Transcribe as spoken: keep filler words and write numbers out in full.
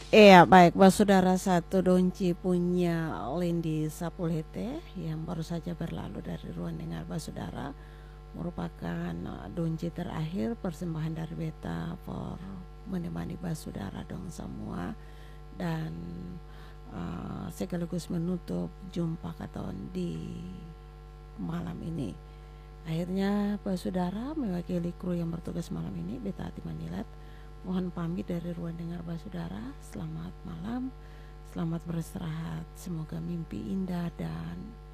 Iya, baik, Mbak Saudara, satu Donci punya Lindi Sapulete yang baru saja berlalu dari ruang dengar Mbak Saudara merupakan uh, Donci terakhir persembahan dari Beta for menemani Mbak Saudara dong semua dan uh, sekaligus menutup jumpa katon di malam ini. Akhirnya Mbak Saudara mewakili kru yang bertugas malam ini, Beta Ati Manilat, mohon pamit dari ruang dengar Mbak Saudara. Selamat malam, selamat beristirahat, semoga mimpi indah dan